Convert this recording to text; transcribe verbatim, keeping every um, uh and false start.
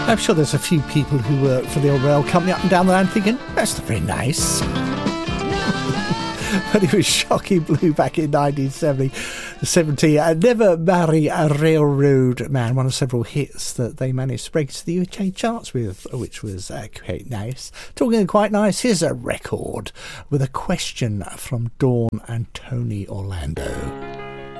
I'm sure there's a few people who work for the old rail company up and down the land thinking, that's not very nice. But it was Shocking Blue back in nineteen seventy. uh, Never Marry a Railroad Man, one of several hits that they managed to break into the U K charts with, which was uh, quite nice. Talking of quite nice, here's a record with a question from Dawn and Tony Orlando.